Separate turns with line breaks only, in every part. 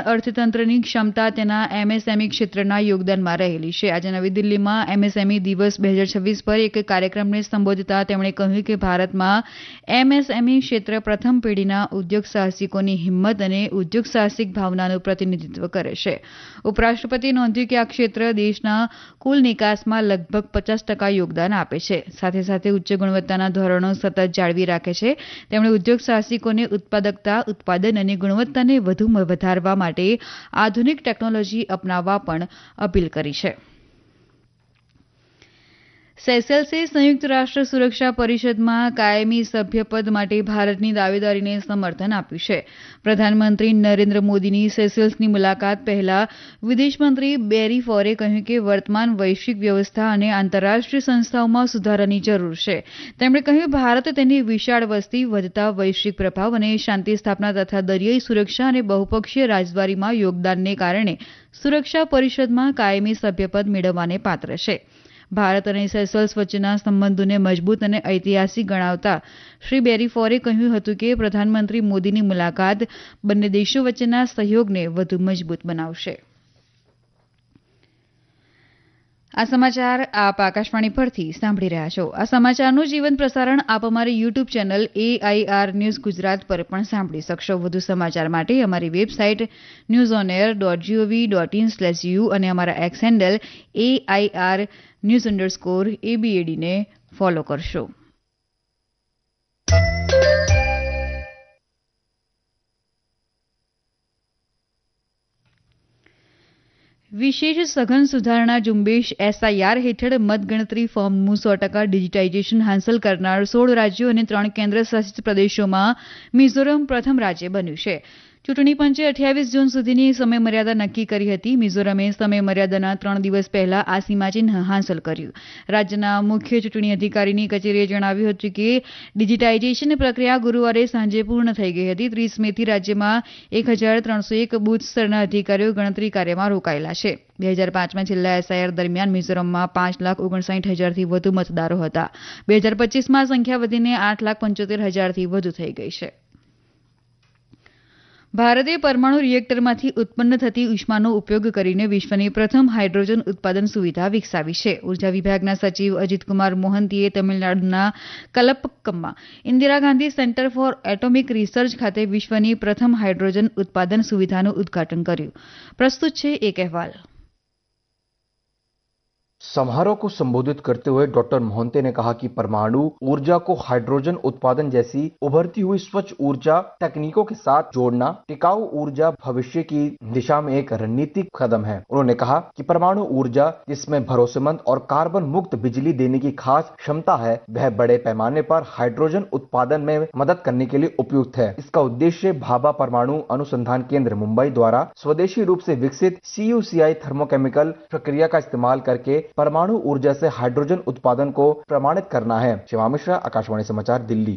પણ અર્થતંત્રની ક્ષમતા તેના એમએસએમઈ ક્ષેત્રના યોગદાનમાં રહેલી છે. આજે નવી દિલ્હીમાં એમએસએમઈ દિવસ 2026 પર એક કાર્યક્રમને સંબોધતા તેમણે કહ્યું કે ભારતમાં એમએસએમઈ ક્ષેત્ર પ્રથમ પેઢીના ઉદ્યોગ સાહસિકોની હિંમત અને ઉદ્યોગ સાહસિક ભાવનાનું પ્રતિનિધિત્વ કરે છે. ઉપરાષ્ટ્રપતિએ નોંધ્યું કે આ ક્ષેત્ર દેશના કુલ નિકાસમાં લગભગ 50% યોગદાન આપે છે. સાથે સાથે ઉચ્ચ ગુણવત્તાના ધોરણો સતત જાળવી રાખે છે. તેમણે ઉદ્યોગ સાહસિકોને ઉત્પાદકતા, ઉત્પાદન અને ગુણવત્તાને વધુ વધારવા માટે આધુનિક ટેકનોલોજી અપનાવવા પણ અપીલ કરી છે. સેશેલ્સે સંયુક્ત રાષ્ટ્ર સુરક્ષા પરિષદમાં કાયમી સભ્યપદ માટે ભારતની દાવેદારીને સમર્થન આપ્યું છે. પ્રધાનમંત્રી નરેન્દ્ર મોદીની સેશેલ્સની મુલાકાત પહેલા વિદેશમંત્રી બેરી ફોરે કહ્યું કે વર્તમાન વૈશ્વિક વ્યવસ્થા અને આંતરરાષ્ટ્રીય સંસ્થાઓમાં સુધારાની જરૂર છે. તેમણે કહ્યું ભારત તેની વિશાળ વસ્તી, વધતા વૈશ્વિક પ્રભાવ અને શાંતિ સ્થાપના તથા દરિયાઈ સુરક્ષા અને બહુપક્ષીય રાજદ્વારીમાં યોગદાનને કારણે સુરક્ષા પરિષદમાં કાયમી સભ્યપદ મેળવવાને પાત્ર છે. ભારત અને સેશલ્સ વચ્ચેના સંબંધોને મજબૂત અને ઐતિહાસિક ગણાવતા શ્રી બેરી ફોરે કહ્યું હતું કે પ્રધાનમંત્રી મોદીની મુલાકાત બંને દેશો વચ્ચેના સહયોગને વધુ મજબૂત બનાવશે. આ સમાચાર આપ આકાશવાણી પરથી સાંભળી રહ્યા છો. આ સમાચારનું જીવંત પ્રસારણ આપ અમારી YouTube channel AIR news Gujarat પર પણ સાંભળી શકશો. વધુ સમાચાર માટે અમારી વેબસાઇટ newsonair.gov.in/u અને અમારા એક્સ હેન્ડલ AIR_news_ABAD ને ફોલો કરશો. વિશેષ સઘન સુધારણા ઝુંબેશ SIR હેઠળ મતગણતરી ફોર્મનું 100% ડિજિટાઇઝેશન હાંસલ કરનાર 16 રાજ્યો અને 3 કેન્દ્રશાસિત પ્રદેશોમાં મિઝોરમ પ્રથમ રાજ્ય બન્યું છે. ચૂંટણી પંચે 28 જૂન સુધીની સમયમર્યાદા નક્કી કરી હતી. મિઝોરમે સમયમર્યાદાના 3 દિવસ પહેલા આ સીમાચિહ્ન હાંસલ કર્યું. રાજ્યના મુખ્ય ચૂંટણી અધિકારીની કચેરીએ જણાવ્યું હતું કે ડિજિટાઇઝેશન પ્રક્રિયા ગુરુવારે સાંજે પૂર્ણ થઈ ગઈ હતી. 30 મેથી રાજ્યમાં 1301 બૂથ સ્તરના અધિકારીઓ ગણતરી કાર્યમાં રોકાયેલા છે. 2005માં છેલ્લા SIR દરમિયાન મિઝોરમમાં 5,59,000થી વધુ મતદારો હતા. 2025માં સંખ્યા વધીને 8,75,000થી વધુ થઈ ગઈ છે. ભારતે પરમાણુ રિએક્ટરમાંથી ઉત્પન્ન થતી ઉષ્માનો ઉપયોગ કરીને વિશ્વની પ્રથમ હાઇડ્રોજન ઉત્પાદન સુવિધા વિકસાવી છે. ઉર્જા વિભાગના સચિવ અજીતકુમાર મોહંતીએ તમિલનાડુના કલપક્કમમાં Indira Gandhi centre for atomic research ખાતે વિશ્વની પ્રથમ હાઇડ્રોજન ઉત્પાદન સુવિધાનું ઉદઘાટન કર્યું. પ્રસ્તુત છે એક અહેવાલ.
समारोह को संबोधित करते हुए डॉक्टर मोहंती ने कहा कि परमाणु ऊर्जा को हाइड्रोजन उत्पादन जैसी उभरती हुई स्वच्छ ऊर्जा तकनीकों के साथ जोड़ना टिकाऊ ऊर्जा भविष्य की दिशा में एक रणनीतिक कदम है. उन्होंने कहा कि परमाणु ऊर्जा जिसमें भरोसेमंद और कार्बन मुक्त बिजली देने की खास क्षमता है, वह बड़े पैमाने पर हाइड्रोजन उत्पादन में मदद करने के लिए उपयुक्त है. इसका उद्देश्य भाभा परमाणु अनुसंधान केंद्र मुंबई द्वारा स्वदेशी रूप से विकसित CUCI थर्मोकेमिकल प्रक्रिया का इस्तेमाल करके परमाणु ऊर्जा से हाइड्रोजन उत्पादन को प्रमाणित करना है. शिवा मिश्रा, आकाशवाणी समाचार, दिल्ली.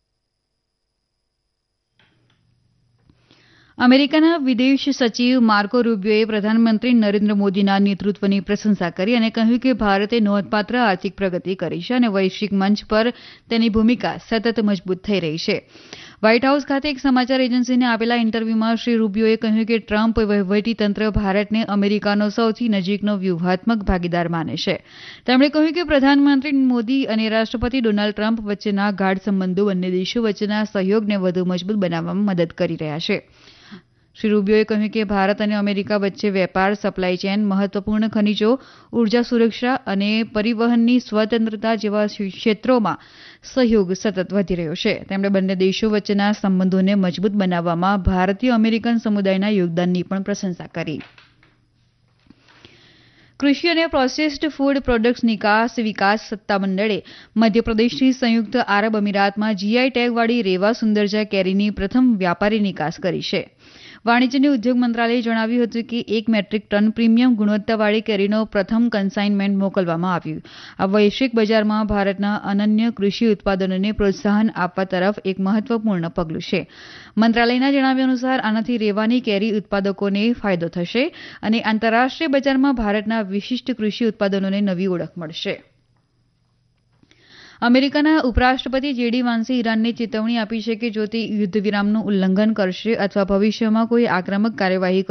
અમેરિકાના વિદેશ સચિવ માર્કો રૂબિયોએ પ્રધાનમંત્રી નરેન્દ્ર મોદીના નેતૃત્વની પ્રશંસા કરી અને કહ્યું કે ભારતે નોંધપાત્ર આર્થિક પ્રગતિ કરી છે અને વૈશ્વિક મંચ પર તેની ભૂમિકા સતત મજબૂત થઈ રહી છે. વ્હાઇટ હાઉસ ખાતે એક સમાચાર એજન્સીને આપેલા ઇન્ટરવ્યુમાં શ્રી રૂબિયોએ કહ્યું કે ટ્રમ્પ વહીવટીતંત્ર ભારતને અમેરિકાનો સૌથી નજીકનો વ્યૂહાત્મક ભાગીદાર માને છે. તેમણે કહ્યું કે પ્રધાનમંત્રી મોદી અને રાષ્ટ્રપતિ ડોનાલ્ડ ટ્રમ્પ વચ્ચેના ગાઢ સંબંધો બંને દેશો વચ્ચેના સહયોગને વધુ મજબૂત બનાવવામાં મદદ કરી રહ્યા છે. શ્રી રૂબિયોએ કહ્યું કે ભારત અને અમેરિકા વચ્ચે વેપાર, સપ્લાય ચેન, મહત્વપૂર્ણ ખનીજો, ઉર્જા સુરક્ષા અને પરિવહનની સ્વતંત્રતા જેવા ક્ષેત્રોમાં સહયોગ સતત વધી રહ્યો છે. તેમણે બંને દેશો વચ્ચેના સંબંધોને મજબૂત બનાવવામાં ભારતીય અમેરિકન સમુદાયના યોગદાનની પણ પ્રશંસા કરી. કૃષિ અને પ્રોસેસ્ડ ફૂડ પ્રોડક્ટ્સ નિકાસ વિકાસ સત્તામંડળે મધ્યપ્રદેશથી સંયુક્ત આરબ અમીરાતમાં GI ટેગવાળી રેવા સુંદરજા કેરીની પ્રથમ વ્યાપારી નિકાસ કરી છે. વાણિજ્ય અને ઉદ્યોગ મંત્રાલયે જણાવ્યું હતું કે 1 મેટ્રિક ટન પ્રીમિયમ ગુણવત્તાવાળી કેરીનો પ્રથમ કન્સાઇનમેન્ટ મોકલવામાં આવ્યું. આ વૈશ્વિક બજારમાં ભારતના અનન્ય કૃષિ ઉત્પાદનોને પ્રોત્સાહન આપવા તરફ એક મહત્વપૂર્ણ પગલું છે. મંત્રાલયના જણાવ્યા અનુસાર આનાથી રેવાની કેરી ઉત્પાદકોને ફાયદો થશે અને આંતરરાષ્ટ્રીય બજારમાં ભારતના વિશિષ્ટ કૃષિ ઉત્પાદનોને નવી ઓળખ મળશે. અમેરિકાના ઉપરાષ્ટ્રપતિ JD વાન્સે ઈરાનને ચેતવણી આપી છે કે જો તે યુદ્ધ વિરામનું ઉલ્લંઘન કરશે અથવા ભવિષ્યમાં કોઈ આક્રમક કાર્યવાહી